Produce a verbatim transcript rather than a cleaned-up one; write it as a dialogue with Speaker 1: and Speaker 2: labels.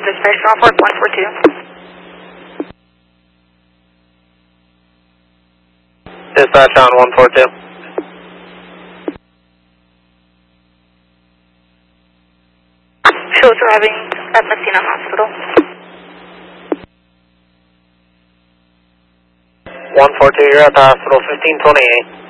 Speaker 1: dispatch Norfolk one four two.
Speaker 2: Dispatch on one four two.
Speaker 1: Shows arriving at Messina Hospital.
Speaker 2: one four two, you're at the hospital, fifteen twenty-eight.